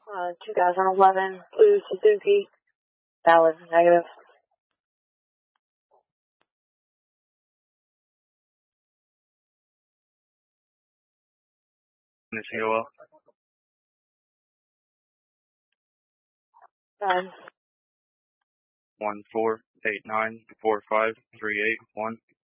2011 blue Suzuki. That was negative. COL. 14894538 1.